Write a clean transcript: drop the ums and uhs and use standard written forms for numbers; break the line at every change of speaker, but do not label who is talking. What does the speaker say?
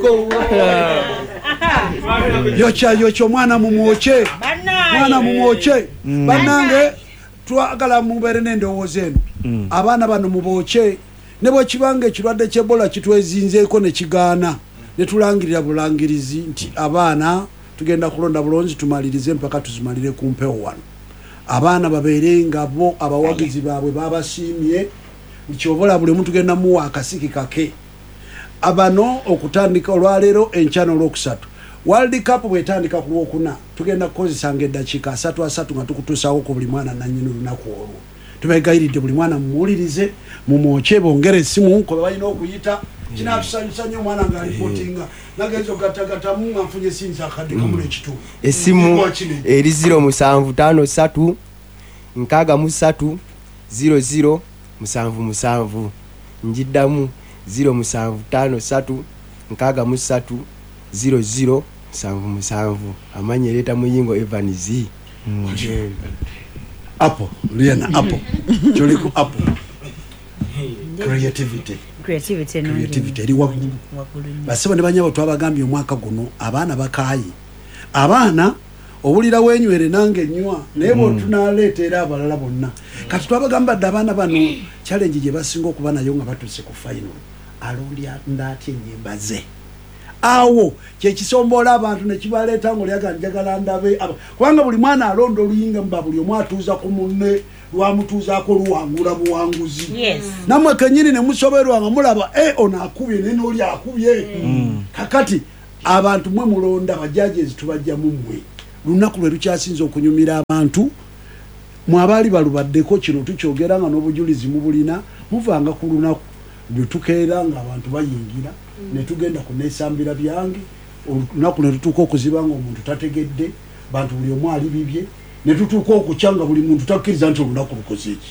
yocha mwana mumwoche banange twagala mubere n'endowooza eno abaana bano muboche ne bwe kibange ekirwadde ky'Ebola kitwezinzeeko ne kigaana ne tulangirira bulangirizi nti abaana tugenda kulonda bulonzi tumalirize mpaka tuzimalire ku mpewo wano abaana babeere nga bo abawagizi baabwe babasiimye kyobola buli muntu genda muwa akasiki kake abano okutandika olwaleero enchano olwokusatu World Cup bwetandika ku lwokuna tugenda kukozesanga eddakiika 3 nga tukutuusaako ku buli mwana nannyini lunaku olwo tubegayiridde buli mwana mumuwulirize mumwoche bongere essimu nko balina okuyita kinatusanyusa nnyo omwana nga alipotinga nagenza ogatagata nga nfunye sinza akadde kamula ekitundu
essimu eri 0753 63 00 njiddamu 0753 63 00 amanya leta muyingo Evans
Apple Liana Apple Joliku Apple creativity eri waggulu basebo ne banyabo twabagambye omwaka guno abaana bakaayi abaana obulira wenywere nange nywa nebo tunaleetera abalala bonna kati twabagamba abaana bano challenge gye basinga okuba nayo nga batuse ku final alondya ndati enyimba ze awo kyekisombola abantu ne kibaleeta ngo lyaga njagala ndabe kubanga buli mwana alonda oluyinga mba buli omu atuuza ku munne lwamutuuzaako luwangula buwanguzi namwe kenyini ne musoberwa nga mulaba ono akubye nene oli akubye kakati abantu mwe mulonda bajajezi tubajja mumwe lunaku lwe lukyasinza okunyumira abantu mwabaali balubaddeko kino tukyogera nga n'obujulizi mubulina muvanga ku lunaku lutukeera nga abantu bayingira ne tugenda ku neesambira byange olunaku ne tutuuka okuziba nga omuntu tategedde bantu buli omu ali bibye ne tutuuka okukyanga buli muntu takkiriza nti olunaku lukoze eki